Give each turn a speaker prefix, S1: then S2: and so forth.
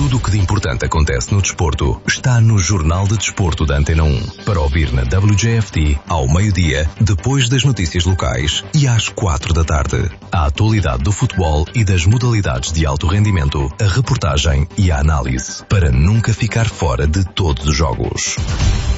S1: Tudo o que de importante acontece no desporto está no Jornal de Desporto da Antena 1. Para ouvir na WJFT, ao meio-dia, depois das notícias locais e às 4 da tarde. A atualidade do futebol e das modalidades de alto rendimento, a reportagem e a análise. Para nunca ficar fora de todos os jogos.